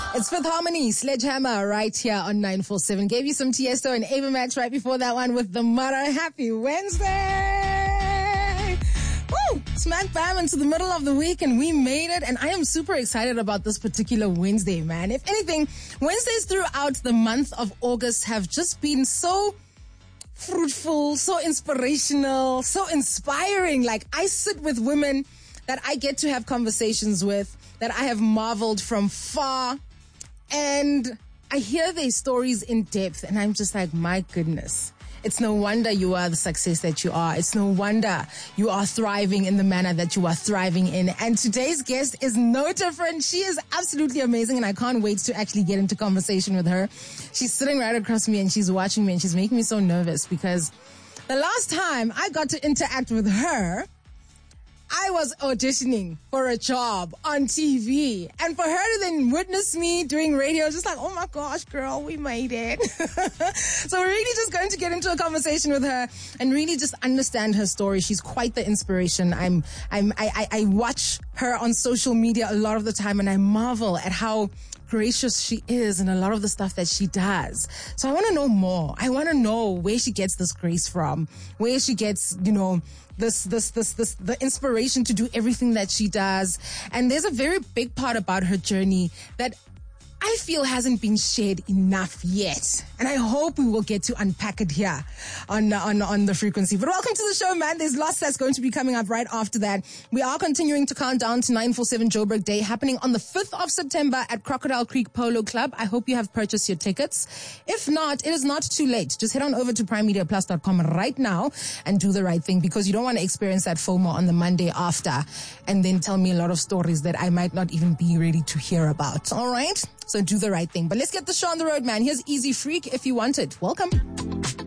It's Fifth Harmony, Sledgehammer, right here on 947. Gave you some Tiesto and Ava Max right before that one with the Mother. Happy Wednesday! Woo! Smack bam into the middle of the week and we made it. And I am super excited about this particular Wednesday, man. If anything, Wednesdays throughout the month of August have just been so fruitful, so inspirational, so inspiring. Like, I sit with women that I get to have conversations with, that I have marveled from far, and I hear their stories in depth, and I'm just like, my goodness. It's no wonder you are the success that you are. It's no wonder you are thriving in the manner that you are thriving in. And today's guest is no different. She is absolutely amazing, and I can't wait to actually get into conversation with her. She's sitting right across me, and she's watching me, and she's making me so nervous because the last time I got to interact with her, I was auditioning for a job on TV, and for her to then witness me doing radio, just like, oh my gosh, girl, we made it. So we're really just going to get into a conversation with her and really just understand her story. She's quite the inspiration. I watch her on social media a lot of the time, and I marvel at how gracious she is and a lot of the stuff that she does. So I want to know more. I want to know where she gets this grace from, where she gets, the inspiration to do everything that she does. And there's a very big part about her journey that I feel hasn't been shared enough yet. And I hope we will get to unpack it here on the frequency. But welcome to the show, man. There's lots that's going to be coming up right after that. We are continuing to count down to 947 Joburg Day, happening on the 5th of September at Crocodile Creek Polo Club. I hope you have purchased your tickets. If not, it is not too late. Just head on over to primemediaplus.com right now and do the right thing, because you don't want to experience that FOMO on the Monday after and then tell me a lot of stories that I might not even be ready to hear about. All right? So do the right thing. But let's get the show on the road, man. Here's Easy Freak if you want it. Welcome.